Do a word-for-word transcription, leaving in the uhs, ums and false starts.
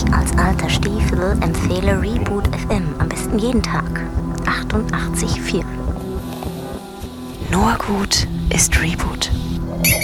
Ich als alter Stiefel empfehle Reboot F M am besten jeden Tag. achtundachtzig Komma vier. Nur gut ist Reboot.